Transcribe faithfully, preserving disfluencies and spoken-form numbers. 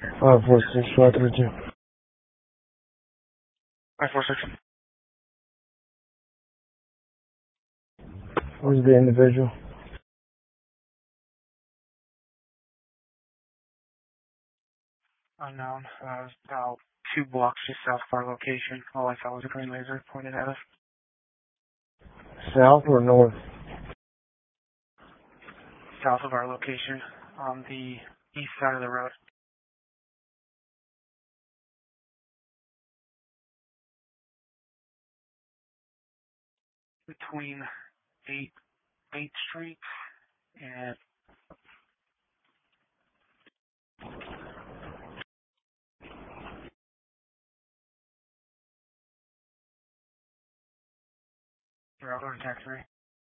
five four six five three two. five four six. Who's the individual? Unknown. Uh, about two blocks just south of our location. All I saw was a green laser pointed at us. South or north? South of our location on the east side of the road. Between eighth, eighth Street and Route tax three.